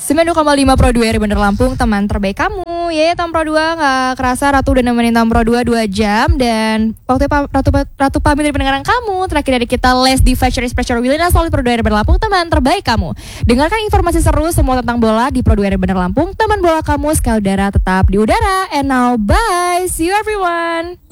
92,5 Pro 2 RI Bener Lampung, teman terbaik kamu. Ya, teman Pro 2 gak kerasa Ratu udah nemenin teman Pro 2 jam. Dan waktu Ratu pamit dari pendengaran kamu. Terakhir dari kita Les di Fashion Special William Solid Pro 2 RI Bener Lampung, teman terbaik kamu. Dengarkan informasi seru semua tentang bola di Pro 2 RI Bener Lampung, teman bola kamu sekali udara tetap di udara. And now bye, see you everyone.